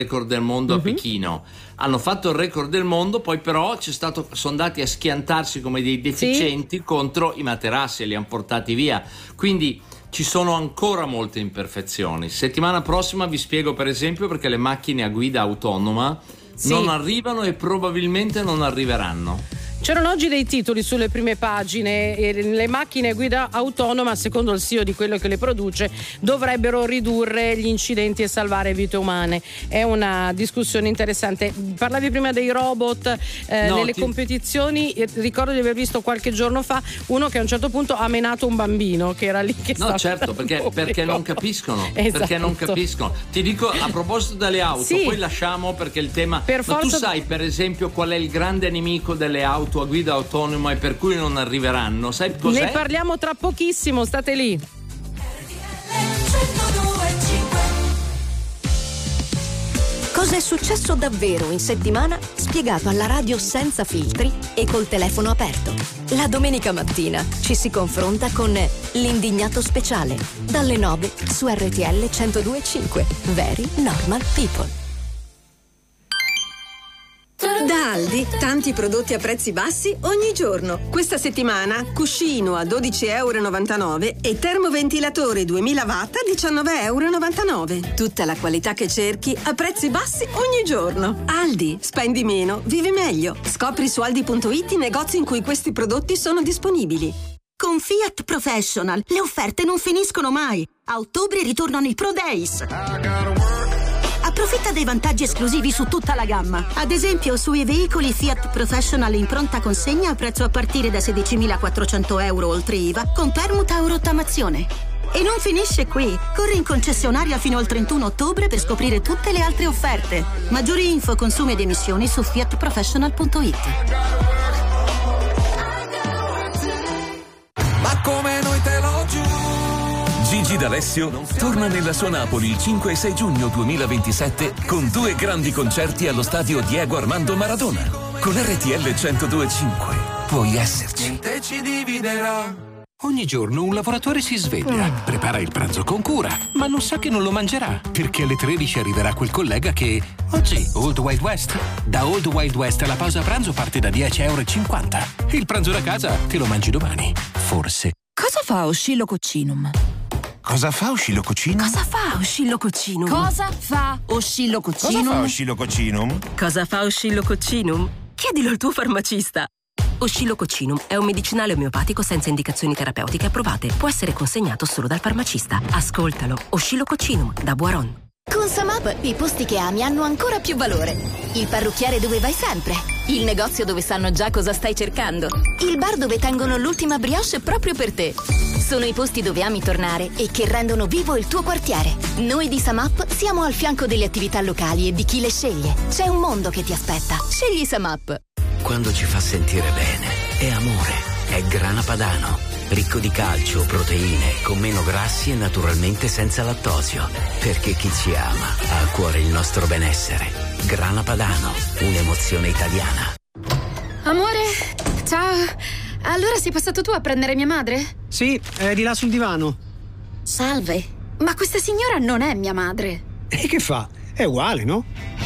record del mondo a Pechino. Hanno fatto il record del mondo, poi però sono andati a schiantarsi come dei deficienti contro i materassi e li hanno portati via. Quindi ci sono ancora molte imperfezioni. Settimana prossima vi spiego per esempio perché le macchine a guida autonoma non arrivano e probabilmente non arriveranno. C'erano oggi dei titoli sulle prime pagine e le macchine a guida autonoma, secondo il CEO di quello che le produce, dovrebbero ridurre gli incidenti e salvare vite umane. È una discussione interessante. Parlavi prima dei robot nelle competizioni. Ricordo di aver visto qualche giorno fa uno che a un certo punto ha menato un bambino che era lì che stava. No, certo, perché non capiscono. Esatto. Perché non capiscono. Ti dico, a proposito delle auto, poi lasciamo perché il tema. Ma tu sai per esempio qual è il grande nemico delle auto a guida autonoma e per cui non arriveranno? Sai cos'è? Ne parliamo tra pochissimo, state lì. Cosa è successo davvero in settimana? Spiegato alla radio senza filtri e col telefono aperto. La domenica mattina ci si confronta con l'Indignato Speciale. Dalle 9 su RTL 102.5. Very Normal People. Da Aldi, tanti prodotti a prezzi bassi ogni giorno. Questa settimana, cuscino a 12,99 € e termoventilatore 2000 watt a 19,99 €. Tutta la qualità che cerchi a prezzi bassi ogni giorno. Aldi, spendi meno, vivi meglio. Scopri su aldi.it i negozi in cui questi prodotti sono disponibili. Con Fiat Professional le offerte non finiscono mai. A ottobre ritornano i Pro Days. Approfitta dei vantaggi esclusivi su tutta la gamma. Ad esempio sui veicoli Fiat Professional in pronta consegna a prezzo a partire da 16.400 € oltre IVA con permuta o rottamazione. E non finisce qui. Corri in concessionaria fino al 31 ottobre per scoprire tutte le altre offerte. Maggiori info, consumi ed emissioni su fiatprofessional.it. Ma come noi te lo giuro. Gigi D'Alessio torna nella sua Napoli il 5 e 6 giugno 2027 con 2 grandi concerti allo stadio Diego Armando Maradona. Con RTL 102.5 puoi esserci. Niente ci dividerà. Ogni giorno un lavoratore si sveglia, prepara il pranzo con cura, ma non sa che non lo mangerà, perché alle 13 arriverà quel collega che... Oggi, Old Wild West. Da Old Wild West la pausa pranzo parte da 10,50 €. Il pranzo da casa te lo mangi domani. Forse. Cosa fa Oscillococcinum? Cosa fa Oscillococcinum? Cosa fa Oscillococcinum? Cosa fa Oscillococcinum? Cosa fa Oscillococcinum? Cosa fa Oscillococcinum? Chiedilo al tuo farmacista. Oscillococcinum è un medicinale omeopatico senza indicazioni terapeutiche approvate. Può essere consegnato solo dal farmacista. Ascoltalo. Oscillococcinum da Boiron. Con Samap i posti che ami hanno ancora più valore. Il parrucchiere dove vai sempre. Il negozio dove sanno già cosa stai cercando. Il bar dove tengono l'ultima brioche proprio per te. Sono i posti dove ami tornare e che rendono vivo il tuo quartiere. Noi di Samap siamo al fianco delle attività locali e di chi le sceglie. C'è un mondo che ti aspetta. Scegli Samap. Quando ci fa sentire bene, è amore, è Grana Padano, ricco di calcio, proteine, con meno grassi e naturalmente senza lattosio, perché chi ci ama ha a cuore il nostro benessere. Grana Padano, un'emozione italiana. Amore, ciao, allora sei passato tu a prendere mia madre? Sì, è di là sul divano. Salve, ma questa signora non è mia madre. E che fa? È uguale, no?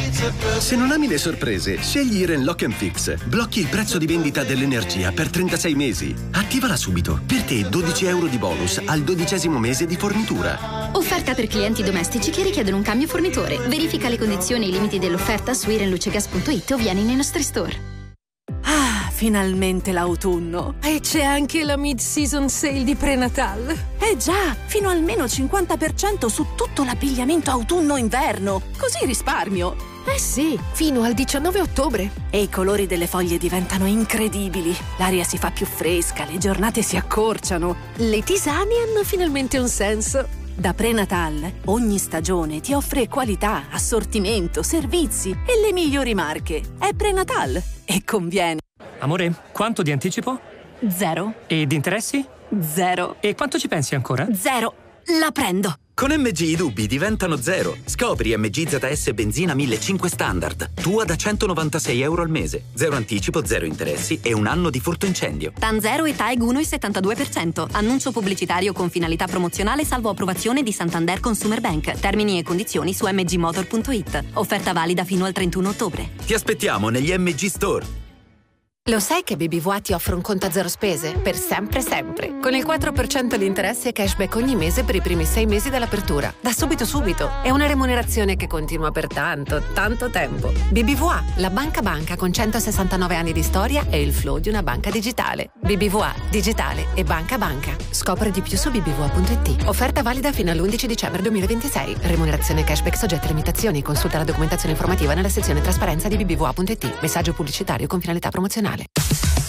Se non ami le sorprese, scegli Iren Lock and Fix. Blocchi il prezzo di vendita dell'energia per 36 mesi. Attivala subito. Per te 12 € di bonus al 12° mese di fornitura. Offerta per clienti domestici che richiedono un cambio fornitore. Verifica le condizioni e i limiti dell'offerta su irenlucegas.it o vieni nei nostri store. Ah, finalmente l'autunno. E c'è anche la mid-season sale di Prenatal. Eh già, fino almeno 50% su tutto l'abbigliamento autunno-inverno. Così risparmio. Eh sì, fino al 19 ottobre. E i colori delle foglie diventano incredibili. L'aria si fa più fresca, le giornate si accorciano. Le tisane hanno finalmente un senso. Da Prenatal, ogni stagione ti offre qualità, assortimento, servizi e le migliori marche. È Prenatal e conviene. Amore, quanto di anticipo? 0. E di interessi? 0. E quanto ci pensi ancora? 0. La prendo. Con MG i dubbi diventano zero. Scopri MG ZS benzina 1500 standard. Tua da €196 al mese. Zero anticipo, zero interessi e un anno di furto incendio. TAN 0 e TAEG 1,72%. Annuncio pubblicitario con finalità promozionale salvo approvazione di Santander Consumer Bank. Termini e condizioni su mgmotor.it. Offerta valida fino al 31 ottobre. Ti aspettiamo negli MG Store. Lo sai che BBVA ti offre un conto a zero spese? Per sempre sempre. Con il 4% di interesse e cashback ogni mese per i primi 6 mesi dell'apertura. Da subito. È una remunerazione che continua per tanto tempo. BBVA, la banca con 169 anni di storia e il flow di una banca digitale. BBVA, digitale e banca. Scopri di più su bbva.it. Offerta valida fino all'11 dicembre 2026. Remunerazione cashback soggetta a limitazioni. Consulta la documentazione informativa nella sezione trasparenza di bbva.it. Messaggio pubblicitario con finalità promozionale.